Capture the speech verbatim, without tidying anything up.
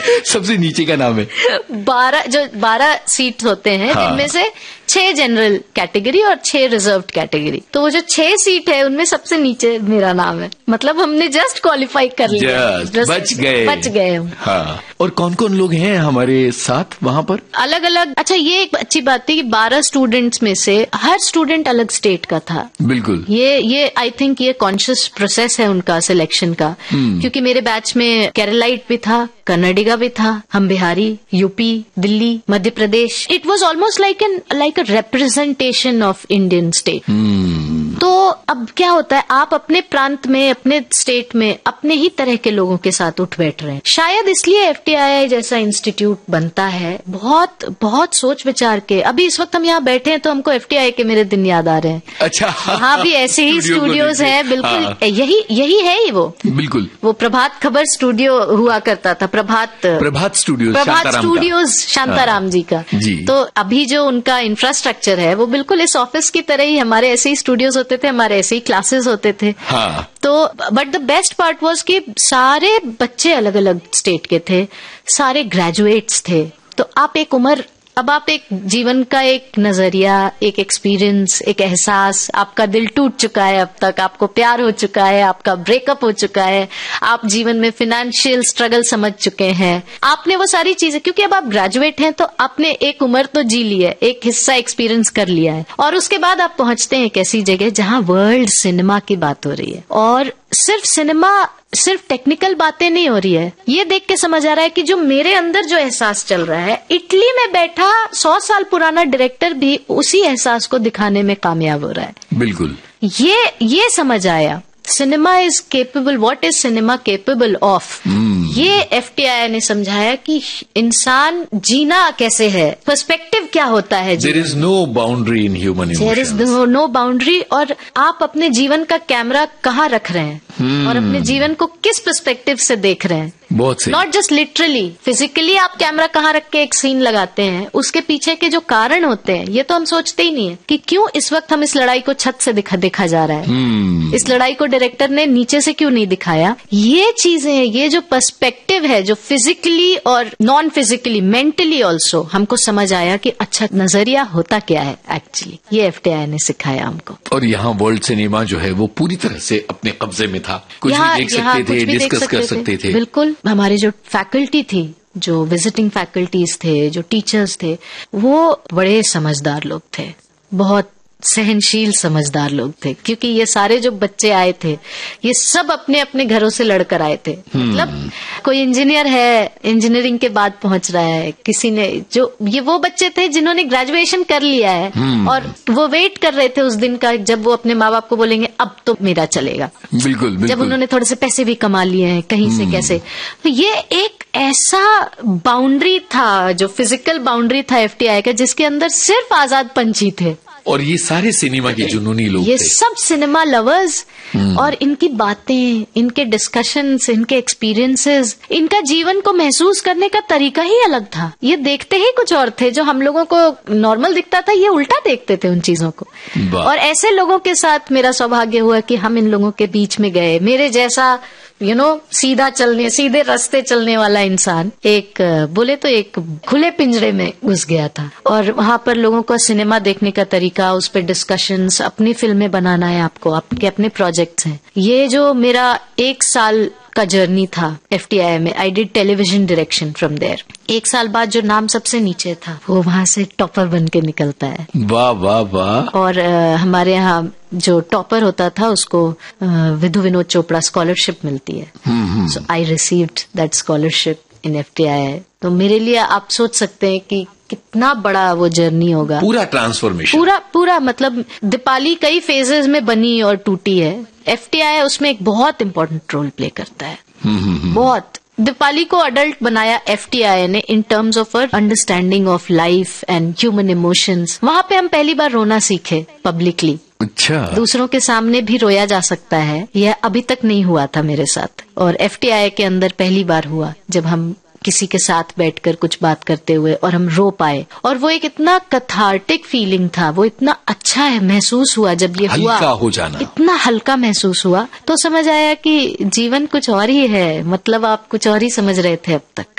सबसे नीचे का नाम है? बारह जो बारह सीट होते हैं, हाँ। जिनमें से छह जनरल कैटेगरी और छह रिजर्व्ड कैटेगरी। तो वो जो छह सीट है उनमें सबसे नीचे मेरा नाम है। मतलब हमने जस्ट क्वालिफाई कर लिया, बच गए बच गए हम। हाँ। और कौन कौन लोग हैं हमारे साथ वहाँ पर? अलग अलग। अच्छा, ये एक अच्छी बात थी कि बारह स्टूडेंट्स में से हर स्टूडेंट अलग स्टेट का था। बिल्कुल। ये ये आई थिंक ये कॉन्शियस प्रोसेस है उनका सिलेक्शन का, क्योंकि मेरे बैच में केरलाइट भी था, कर्नाटका भी था, हम Bihari, UP, Delhi, Madhya Pradesh. It was almost like an like a representation of Indian state. तो अब क्या होता है, आप अपने प्रांत में, अपने स्टेट में अपने ही तरह के लोगों के साथ उठ बैठ रहे हैं। शायद इसलिए एफटीआई जैसा इंस्टीट्यूट बनता है, बहुत बहुत सोच विचार के। अभी इस वक्त हम यहाँ बैठे हैं तो हमको एफटीआई के मेरे दिन याद आ रहे हैं। अच्छा। हाँ, भी ऐसे ही स्टूडियोज हैं। बिल्कुल। हाँ। यही यही है ही वो। बिल्कुल। वो प्रभात खबर स्टूडियो हुआ करता था, प्रभात प्रभात स्टूडियो प्रभात स्टूडियोज शांताराम जी का जी। तो अभी जो उनका इंफ्रास्ट्रक्चर है वो बिल्कुल इस ऑफिस की तरह ही, हमारे ऐसे ही स्टूडियोज होते थे, हमारे ऐसे ही क्लासेस होते थे। हाँ। तो but the best part was कि सारे बच्चे अलग अलग स्टेट के थे, सारे ग्रेजुएट्स थे। तो आप एक उम्र, अब आप एक जीवन का एक नजरिया, एक एक्सपीरियंस, एक एहसास, आपका दिल टूट चुका है, अब तक आपको प्यार हो चुका है, आपका ब्रेकअप हो चुका है, आप जीवन में फाइनेंशियल स्ट्रगल समझ चुके हैं, आपने वो सारी चीजें, क्योंकि अब आप ग्रेजुएट हैं तो आपने एक उम्र तो जी ली है, एक हिस्सा एक्सपीरियंस कर लिया है, और उसके बाद आप पहुंचते हैं एक ऐसी जगह जहां वर्ल्ड सिनेमा की बात हो रही है। और सिर्फ सिनेमा, सिर्फ टेक्निकल बातें नहीं हो रही है, ये देख के समझ आ रहा है कि जो मेरे अंदर जो एहसास चल रहा है, इटली में बैठा सौ साल पुराना डायरेक्टर भी उसी एहसास को दिखाने में कामयाब हो रहा है। बिल्कुल। ये ये समझ आया, cinema is capable, what is cinema capable of. ये एफटीआई ने समझाया कि इंसान जीना कैसे है, पर्सपेक्टिव क्या होता है। There is no boundary in human emotions, there is no boundary. और आप अपने जीवन का कैमरा कहाँ रख रहे हैं hmm. और अपने जीवन को किस पर्सपेक्टिव से देख रहे हैं। बहुत सही। नॉट जस्ट लिटरली, फिजिकली आप कैमरा कहाँ रख के एक सीन लगाते हैं, उसके पीछे के जो कारण होते हैं ये तो हम सोचते ही नहीं है कि क्यों इस वक्त हम इस लड़ाई को छत से दिखा देखा जा रहा है। hmm. इस लड़ाई को डायरेक्टर ने नीचे से क्यों नहीं दिखाया। ये चीजें, ये जो पर्सपेक्टिव है, जो फिजिकली और नॉन फिजिकली, मेंटली ऑल्सो हमको समझ आया कि अच्छा नजरिया होता क्या है एक्चुअली। ये एफटीआई ने सिखाया हमको। और यहाँ वर्ल्ड सिनेमा जो है वो पूरी तरह से अपने कब्जे में था, कुछ भी देख सकते थे, डिस्कस कर सकते थे। बिल्कुल। हमारे जो फैकल्टी थी, जो विजिटिंग फैकल्टीज थे, जो टीचर्स थे, वो बड़े समझदार लोग थे, बहुत सहनशील समझदार लोग थे, क्योंकि ये सारे जो बच्चे आए थे ये सब अपने अपने घरों से लड़कर आए थे। मतलब कोई इंजीनियर है, इंजीनियरिंग के बाद पहुंच रहा है, किसी ने, जो ये वो बच्चे थे जिन्होंने ग्रेजुएशन कर लिया है और वो वेट कर रहे थे उस दिन का जब वो अपने माँ बाप को बोलेंगे अब तो मेरा चलेगा। बिल्कुल, बिल्कुल। जब उन्होंने थोड़े से पैसे भी कमा लिए हैं कहीं से कैसे। तो ये एक ऐसा बाउंड्री था, जो फिजिकल बाउंड्री था एफटीआई का, जिसके अंदर सिर्फ आजाद पंछी थे। और ये सारे सिनेमा के जुनूनी लोग ये थे। सब सिनेमा लवर्स, और इनकी बातें, इनके डिस्कशंस, इनके एक्सपीरियंसेस, इनका जीवन को महसूस करने का तरीका ही अलग था। ये देखते ही कुछ और थे, जो हम लोगों को नॉर्मल दिखता था ये उल्टा देखते थे उन चीजों को। और ऐसे लोगों के साथ मेरा सौभाग्य हुआ कि हम इन लोगों के बीच में गए। मेरे जैसा यू नो सीधा चलने, सीधे रास्ते चलने वाला इंसान एक बोले तो एक खुले पिंजरे में घुस गया था, और वहां पर लोगों को सिनेमा देखने का तरीका, उस पर डिस्कशंस, अपनी फिल्में बनाना है आपको, आपके अपने प्रोजेक्ट्स हैं। ये जो मेरा एक साल का जर्नी था एफटीआई में, I did television direction from there. एक साल बाद जो नाम सबसे नीचे था वो वहां से टॉपर बन के निकलता है। वाह वाह वाह। और आ, हमारे यहाँ जो टॉपर होता था उसको विधु विनोद चोपड़ा स्कॉलरशिप मिलती है। सो I received that scholarship in FTI. तो मेरे लिए आप सोच सकते हैं कि कितना बड़ा वो जर्नी होगा। पूरा ट्रांसफॉर्मेशन, पूरा पूरा मतलब दीपाली कई फेजेस में बनी और टूटी है। एफटीआई उसमें एक बहुत इम्पोर्टेंट रोल प्ले करता है। बहुत। दीपाली को अडल्ट बनाया एफटीआई ने in terms of or understanding of life and human emotions. वहां पे हम पहली बार रोना सीखे पब्लिकली। अच्छा। दूसरों के सामने भी रोया जा सकता है, यह अभी तक नहीं हुआ था मेरे साथ, और एफटीआई के अंदर पहली बार हुआ जब हम किसी के साथ बैठकर कुछ बात करते हुए और हम रो पाए। और वो एक इतना कैथार्टिक फीलिंग था, वो इतना अच्छा है महसूस हुआ जब ये हुआ, हल्का हो जाना, इतना हल्का महसूस हुआ। तो समझ आया कि जीवन कुछ और ही है, मतलब आप कुछ और ही समझ रहे थे अब तक।